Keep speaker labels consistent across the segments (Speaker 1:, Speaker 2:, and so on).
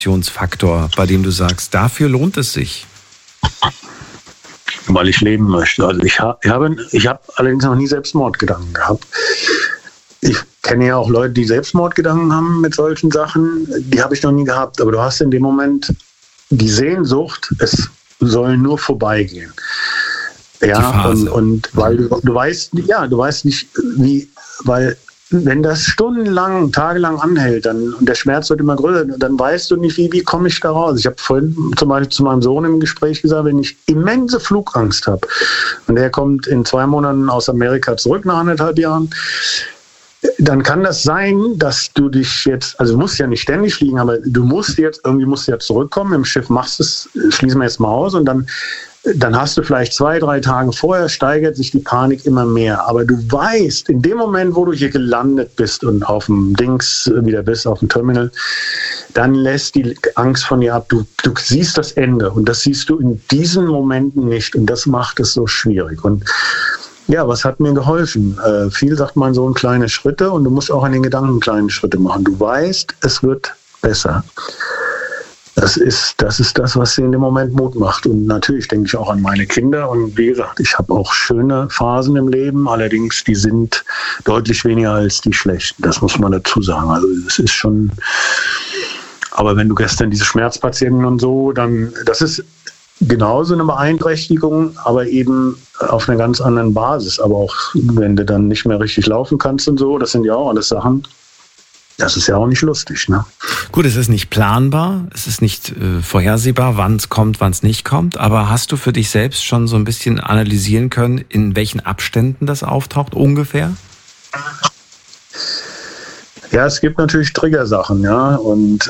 Speaker 1: Motivationsfaktor, bei dem du sagst, dafür lohnt es sich?
Speaker 2: Weil ich leben möchte. Also ich habe allerdings noch nie Selbstmordgedanken gehabt. Ich kenne ja auch Leute, die Selbstmordgedanken haben mit solchen Sachen. Die habe ich noch nie gehabt. Aber du hast in dem Moment die Sehnsucht, es soll nur vorbeigehen. Ja, und weil du weißt nicht, wie, weil wenn das stundenlang, tagelang anhält, und der Schmerz wird immer größer, dann weißt du nicht, wie komme ich da raus. Ich habe vorhin zum Beispiel zu meinem Sohn im Gespräch gesagt, wenn ich immense Flugangst habe und der kommt in 2 Monaten aus Amerika zurück nach 1,5 Jahren, dann kann das sein, dass du dich jetzt, also du musst ja nicht ständig fliegen, aber du musst jetzt zurückkommen. Im Schiff schließen wir jetzt mal aus und dann hast du vielleicht 2, 3 Tage vorher, steigert sich die Panik immer mehr. Aber du weißt, in dem Moment, wo du hier gelandet bist und auf dem Dings wieder bist, auf dem Terminal, dann lässt die Angst von dir ab. Du siehst das Ende und das siehst du in diesen Momenten nicht und das macht es so schwierig. Und ja, was hat mir geholfen? Viel sagt mein Sohn, kleine Schritte und du musst auch an den Gedanken kleine Schritte machen. Du weißt, es wird besser. Das ist das, was sie in dem Moment Mut macht. Und natürlich denke ich auch an meine Kinder. Und wie gesagt, ich habe auch schöne Phasen im Leben. Allerdings, die sind deutlich weniger als die schlechten. Das muss man dazu sagen. Also es ist schon... Aber wenn du gestern diese Schmerzpatienten und so, dann... Das ist genauso eine Beeinträchtigung, aber eben auf einer ganz anderen Basis. Aber auch wenn du dann nicht mehr richtig laufen kannst und so, das sind ja auch alles Sachen... Das ist ja auch nicht lustig, ne?
Speaker 1: Gut, es ist nicht planbar, es ist nicht vorhersehbar, wann es kommt, wann es nicht kommt. Aber hast du für dich selbst schon so ein bisschen analysieren können, in welchen Abständen das auftaucht, ungefähr?
Speaker 2: Ja, es gibt natürlich Triggersachen, ja. Und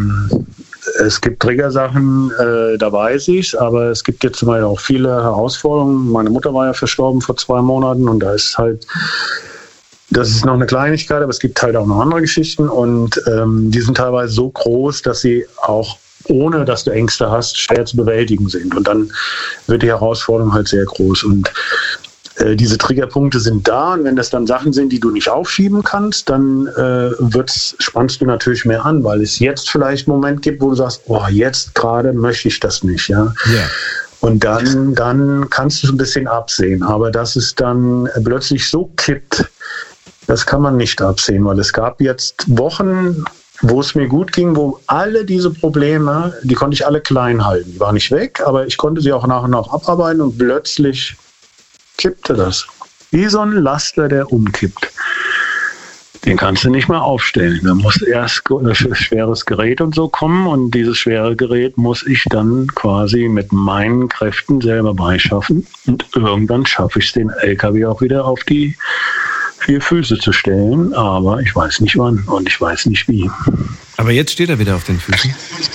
Speaker 2: es gibt Triggersachen, da weiß ich's, aber es gibt jetzt zum Beispiel auch viele Herausforderungen. Meine Mutter war ja verstorben vor 2 Monaten und da ist halt... Das ist noch eine Kleinigkeit, aber es gibt halt auch noch andere Geschichten und die sind teilweise so groß, dass sie auch, ohne dass du Ängste hast, schwer zu bewältigen sind. Und dann wird die Herausforderung halt sehr groß. Und diese Triggerpunkte sind da und wenn das dann Sachen sind, die du nicht aufschieben kannst, dann spannst du natürlich mehr an, weil es jetzt vielleicht einen Moment gibt, wo du sagst, oh, jetzt gerade möchte ich das nicht. Ja. Yeah. Und dann kannst du es ein bisschen absehen. Aber dass es dann plötzlich so kippt, das kann man nicht absehen, weil es gab jetzt Wochen, wo es mir gut ging, wo alle diese Probleme, die konnte ich alle klein halten. Die waren nicht weg, aber ich konnte sie auch nach und nach abarbeiten und plötzlich kippte das. Wie so ein Laster, der umkippt. Den kannst du nicht mehr aufstellen. Da muss erst ein schweres Gerät und so kommen und dieses schwere Gerät muss ich dann quasi mit meinen Kräften selber beischaffen und irgendwann schaffe ich es, den LKW auch wieder auf die 4 Füße zu stellen, aber ich weiß nicht wann und ich weiß nicht wie.
Speaker 1: Aber jetzt steht er wieder auf den Füßen?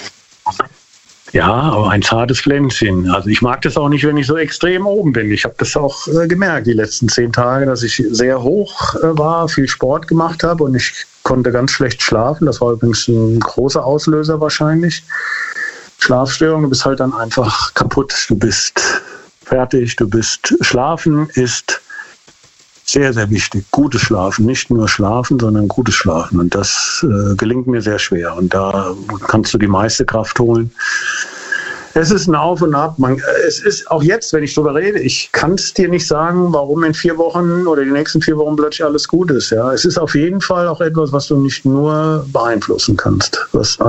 Speaker 2: Ja, aber ein zartes Pflänzchen. Also ich mag das auch nicht, wenn ich so extrem oben bin. Ich habe das auch gemerkt die letzten 10 Tage, dass ich sehr hoch war, viel Sport gemacht habe und ich konnte ganz schlecht schlafen. Das war übrigens ein großer Auslöser wahrscheinlich. Schlafstörung, du bist halt dann einfach kaputt. Du bist fertig, Schlafen ist sehr, sehr wichtig. Gutes Schlafen, nicht nur Schlafen, sondern gutes Schlafen. Und das gelingt mir sehr schwer. Und da kannst du die meiste Kraft holen. Es ist ein Auf und Ab. Es ist auch jetzt, wenn ich drüber rede, ich kann es dir nicht sagen, warum in 4 Wochen oder die nächsten 4 Wochen plötzlich alles gut ist. Ja, es ist auf jeden Fall auch etwas, was du nicht nur beeinflussen kannst.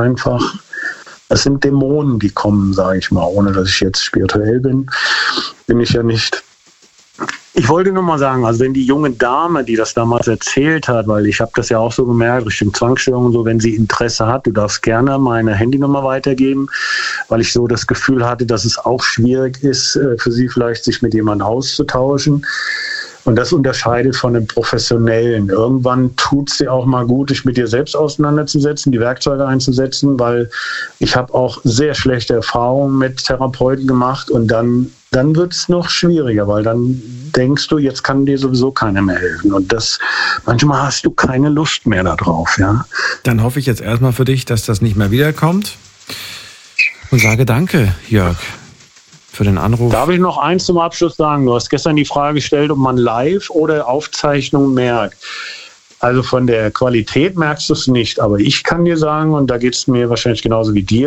Speaker 2: Das sind Dämonen, die kommen, sage ich mal, ohne dass ich jetzt spirituell bin ich ja nicht. Ich wollte nur mal sagen, also wenn die junge Dame, die das damals erzählt hat, weil ich habe das ja auch so gemerkt, Richtung Zwangsstörung und so, wenn sie Interesse hat, du darfst gerne meine Handynummer weitergeben, weil ich so das Gefühl hatte, dass es auch schwierig ist, für sie vielleicht sich mit jemandem auszutauschen. Und das unterscheidet von dem Professionellen. Irgendwann tut es dir auch mal gut, dich mit dir selbst auseinanderzusetzen, die Werkzeuge einzusetzen, weil ich habe auch sehr schlechte Erfahrungen mit Therapeuten gemacht und dann wird es noch schwieriger, weil dann denkst du, jetzt kann dir sowieso keiner mehr helfen. Und manchmal hast du keine Lust mehr darauf. Ja?
Speaker 1: Dann hoffe ich jetzt erstmal für dich, dass das nicht mehr wiederkommt und sage danke, Jörg, für den Anruf.
Speaker 2: Darf ich noch eins zum Abschluss sagen? Du hast gestern die Frage gestellt, ob man Live- oder Aufzeichnung merkt. Also von der Qualität merkst du es nicht, aber ich kann dir sagen, und da geht es mir wahrscheinlich genauso wie dir,